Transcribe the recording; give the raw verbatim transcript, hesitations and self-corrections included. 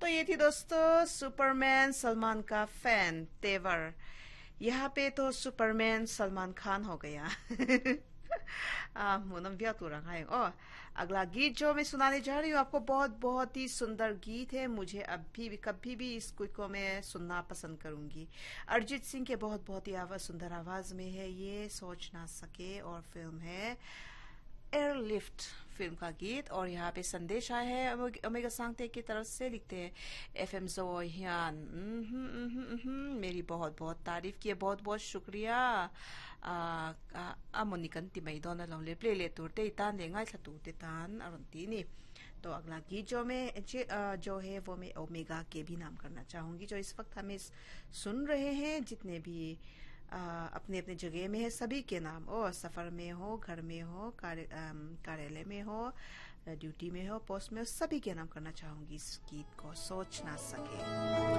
तो ये थी दोस्तों सुपरमैन सलमान का फैन तेवर। यहाँ पे तो सुपरमैन सलमान खान हो गया। आ, मुनम व्या तो रहा है। ओ, अगला गीत जो मैं सुनाने जा रही हूँ आपको बहुत बहुत ही सुंदर गीत है। मुझे अभी भी कभी भी इस गीत को मैं सुनना पसंद करूंगी। अरिजीत सिंह के बहुत बहुत ही आवाज सुंदर आवाज में है ये, सोच ना सके, और फिल्म है एयरलिफ्ट फिल्म का गीत। और यहाँ पे संदेश आया है ओमेगा सांगते की तरफ से, लिखते हैं एफ एम जोहियान मेरी बहुत बहुत तारीफ की है, बहुत बहुत शुक्रिया। अमोनिकन तिमई दोनों लौले प्ले ले तुरते इतान देंगे सतुते तान अरुंतीनी। तो अगला गीत जो मैं जो है वो मैं ओमेगा के भी नाम करना चाहूंगी, जो इस वक्त हमें सुन रहे हैं, जितने भी आ, अपने अपने जगह में है, सभी के नाम, ओ सफर में हो, घर में हो, कार्यालय में हो, ड्यूटी में हो, पोस्ट में हो, सभी के नाम करना चाहूंगी इस गीत को, सोच ना सके।